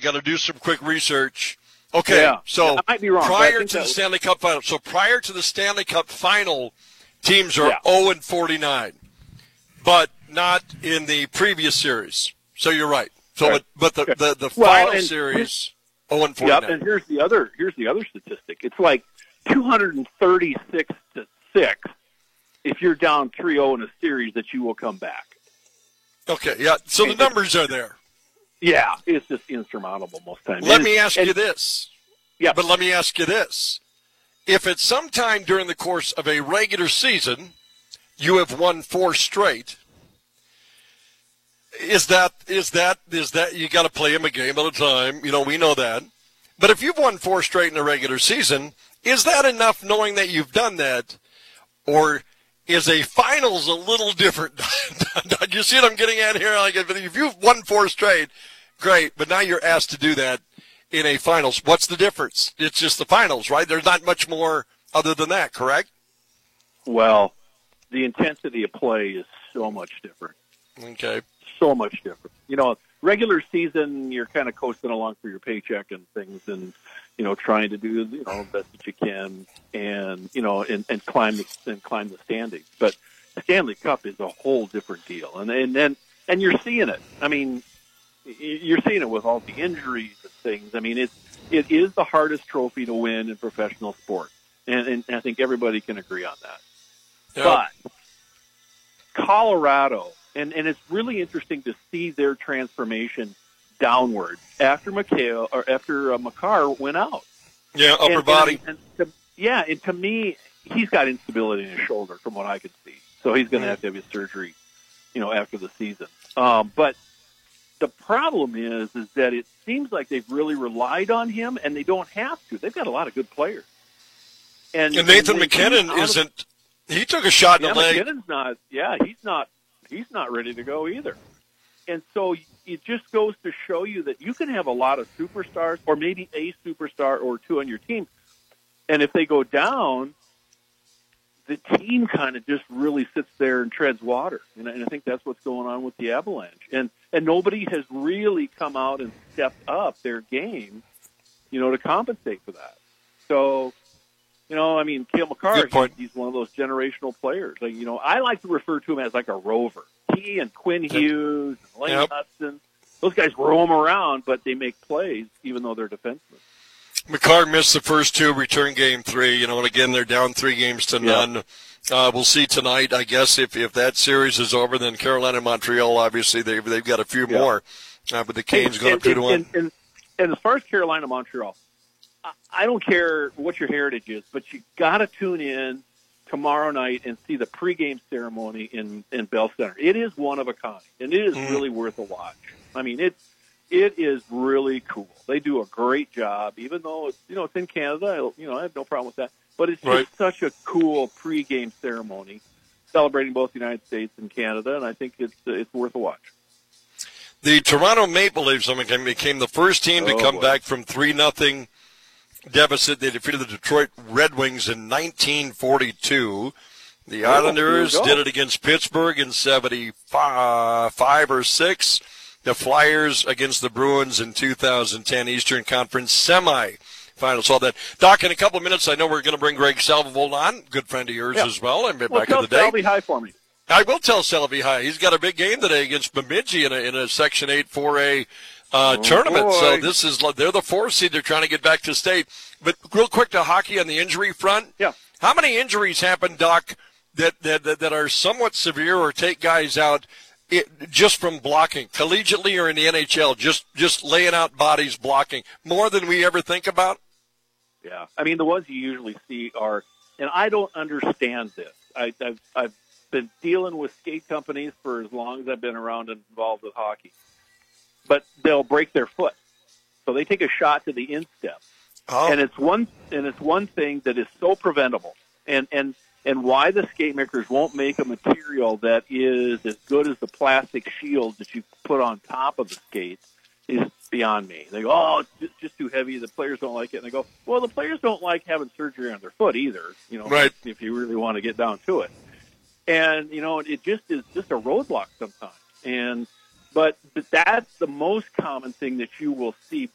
got to do some quick research. Okay, yeah. so I might be wrong, prior to the Stanley Cup Final. So prior to the Stanley Cup Final, teams are 0-49, but not in the previous series. So you're right. So, right. but the final series, 0-49. Yep, and here's the other statistic. It's like 236 to 6 if you're down 3-0 in a series that you will come back. Okay, yeah. So the numbers are there. Yeah, it's just insurmountable most times. Let me ask you this. Yeah. But let me ask you this. If at some time during the course of a regular season you have won 4 straight, is that you got to play them a game at a time? You know, we know that. But if you've won 4 straight in a regular season, is that enough knowing that you've done that? Or is a finals a little different? You see what I'm getting at here? Like, if you've won 4 straight, great, but now you're asked to do that in a finals. What's the difference? It's just the finals, right? There's not much more other than that, correct? Well, the intensity of play is so much different. Okay. So much different. You know, regular season, you're kind of coasting along for your paycheck and things and, you know, trying to do, you know, the best that you can and, you know, and climb the standings. But the Stanley Cup is a whole different deal. And you're seeing it. I mean, you're seeing it with all the injuries and things. I mean, it is the hardest trophy to win in professional sports. And I think everybody can agree on that. Yep. But Colorado, and it's really interesting to see their transformation downward after Makar went out. Yeah, upper body. And to me, he's got instability in his shoulder from what I could see. So he's going to have his surgery, you know, after the season. But the problem is that it seems like they've really relied on him, and they don't have to. They've got a lot of good players. And Nathan McKinnon isn't. He took a shot in the leg. McKinnon's not. Yeah, he's not ready to go either. And so it just goes to show you that you can have a lot of superstars, or maybe a superstar or 2 on your team, and if they go down, the team kind of just really sits there and treads water. And I think that's what's going on with the Avalanche. And nobody has really come out and stepped up their game, you know, to compensate for that. So, you know, I mean, Cale Makar, he's one of those generational players. Like, you know, I like to refer to him as like a rover. He and Quinn Hughes and Lane Hudson, those guys roam around, but they make plays even though they're defensemen. Makar missed the first 2, return game 3, you know, and again, they're down 3 games to none. We'll see tonight, I guess, if that series is over, then Carolina and Montreal, obviously, they've got a few more. But the Canes going up 2-1. And as far as Carolina, Montreal, I don't care what your heritage is, but you got to tune in tomorrow night and see the pregame ceremony in Bell Center. It is one of a kind, and it is really worth a watch. I mean, it is really cool. They do a great job, even though it's in Canada. I have no problem with that. But it's just such a cool pregame ceremony celebrating both the United States and Canada, and I think it's worth a watch. The Toronto Maple Leafs became the first team to come back from 3-0 deficit. They defeated the Detroit Red Wings in 1942. The Islanders did it against Pittsburgh in 75 or 6. The Flyers against the Bruins in 2010 Eastern Conference semifinals. All that. Doc, in a couple of minutes, I know we're going to bring Greg Salvold on, good friend of yours as well. And back in the day. Tell Salvi hi for me. I will tell Salvi hi. He's got a big game today against Bemidji in a Section 8 4A tournament. So they're the 4th seed. They're trying to get back to state. But real quick to hockey on the injury front. Yeah. How many injuries happen, Doc, that are somewhat severe or take guys out just from blocking, collegiately or in the NHL, just laying out bodies blocking, more than we ever think about? Yeah. I mean, the ones you usually see are, and I don't understand this. I've been dealing with skate companies for as long as I've been around and involved with hockey. But they'll break their foot. So they take a shot to the instep. Oh. And it's one thing that is so preventable. And why the skate makers won't make a material that is as good as the plastic shield that you put on top of the skate is beyond me. They go, it's just too heavy. The players don't like it. And I go, well, the players don't like having surgery on their foot either, if you really want to get down to it. And, it just is just a roadblock sometimes. But that's the most common thing that you will see